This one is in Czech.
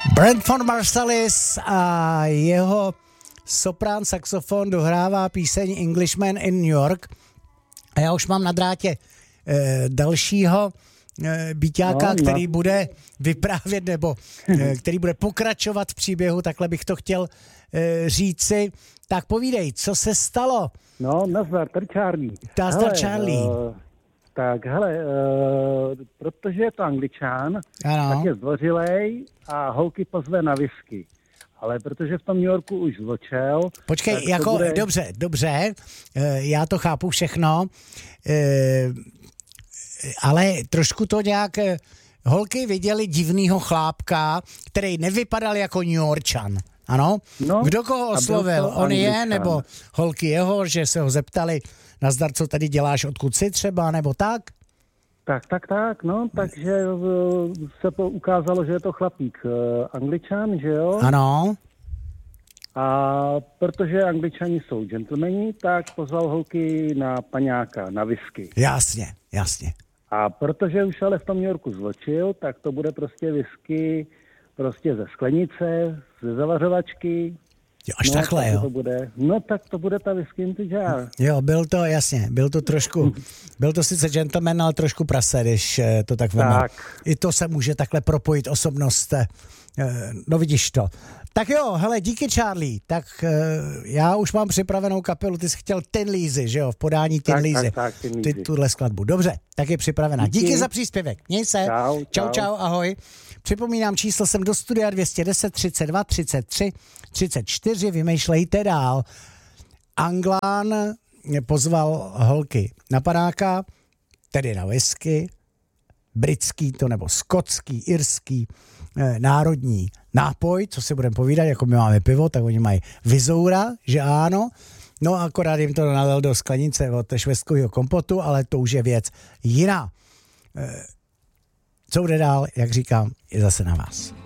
Brent von Marsalis a jeho soprán saxofon dohrává píseň Englishman in New York. A já už mám na drátě dalšího býťáka, který bude vyprávět nebo který bude pokračovat v příběhu, takhle bych to chtěl říci. Tak povídej, co se stalo? No, nazdar, tady Charlie. Nazdar Charlie. Tak hele, protože je to Angličan, tak je zdvořilej a holky pozve na whisky. Ale protože v tom New Yorku už zločel... Počkej, jako bude... dobře, já to chápu všechno, ale trošku to nějak... Holky viděli divnýho chlápka, který nevypadal jako New Yorkčan. Ano? No, kdo koho oslovil? On je, nebo holky jeho, že se ho zeptali, nazdar, co tady děláš, odkud jsi třeba, nebo tak? Tak, no, takže se ukázalo, že je to chlapík Angličan, že jo? Ano. A protože Angličani jsou gentlemani, tak pozval holky na paňáka, na whisky. Jasně. A protože už ale v tom New Yorku zločil, tak to bude prostě whisky prostě ze sklenice, ze zavařovačky. Jo, až takhle, jo. Tak to bude ta whisky in the jar. Jo, byl to sice gentleman, ale trošku prase, když to tak veme. I to se může takhle propojit osobnost. No vidíš to. Tak jo, hele, díky Charlie. Tak já už mám připravenou kapelu, ty jsi chtěl Tin Lizzy, že jo, v podání Tin Lizzy. Ty tuhle skladbu. Dobře, tak je připravená. Díky za příspěvek. Měj se. Čau, ahoj. Připomínám, číslo jsem do studia 210 32 33 34, vymýšlejte dál. Anglán pozval holky na panáka, tedy na whisky, britský to nebo skotský, irský, národní nápoj, co si budeme povídat, jako my máme pivo, tak oni mají vizoura, že ano, no akorát jim to nalil do sklenice od švestkového kompotu, ale to už je věc jiná. Co bude dál, jak říkám, je zase na vás.